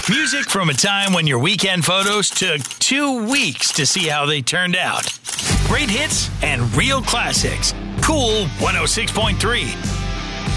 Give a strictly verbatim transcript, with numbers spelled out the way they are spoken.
Music from a time when your weekend photos took two weeks to see how they turned out. Great hits and real classics. Cool one oh six point three.